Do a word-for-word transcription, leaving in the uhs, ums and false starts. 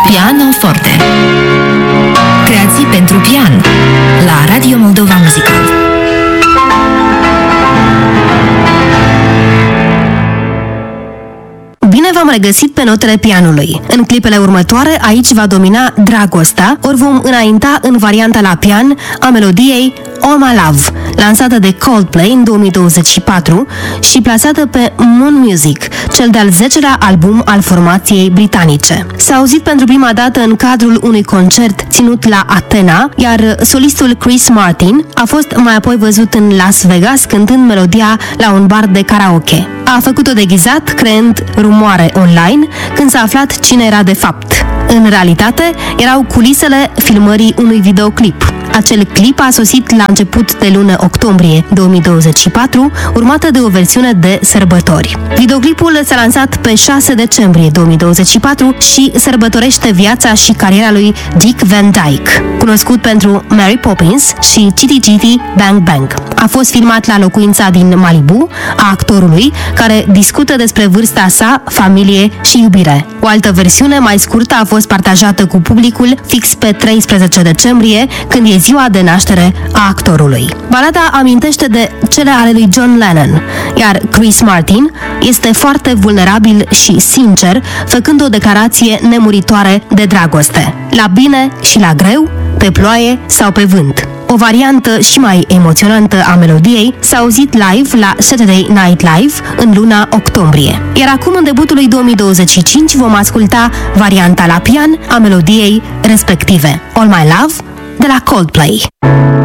Pianoforte. Creații pentru pian la Radio Moldova Muzical. Bine v-am regăsit pe notele pianului. În clipele următoare, aici va domina dragostea, ori vom înainta în varianta la pian a melodiei All My Love, lansată de Coldplay în două mii douăzeci și patru și plasată pe Moon Music, cel de-al zecelea album al formației britanice. S-a auzit pentru prima dată în cadrul unui concert ținut la Atena, iar solistul Chris Martin a fost mai apoi văzut în Las Vegas cântând melodia la un bar de karaoke. A făcut-o deghizat, creând rumoare online când s-a aflat cine era de fapt. În realitate, erau culisele filmării unui videoclip. Acel clip a sosit la început de lună octombrie două mii douăzeci și patru, urmată de o versiune de sărbători. Videoclipul s-a lansat pe șase decembrie două mii douăzeci și patru și sărbătorește viața și cariera lui Dick Van Dyke, cunoscut pentru Mary Poppins și Chitty Chitty Bang Bang. A fost filmat la locuința din Malibu a actorului, care discută despre vârsta sa, familie și iubire. O altă versiune mai scurtă a fost partajată cu publicul fix pe treisprezece decembrie, când e ziua de naștere a actorului. Balada amintește de cele ale lui John Lennon, iar Chris Martin este foarte vulnerabil și sincer, făcând o declarație nemuritoare de dragoste. La bine și la greu, pe ploaie sau pe vânt. O variantă și mai emoționantă a melodiei s-a auzit live la Saturday Night Live în luna octombrie. Iar acum, în debutul lui două mii douăzeci și cinci, vom asculta varianta la pian a melodiei respective, All My Love, de la Coldplay.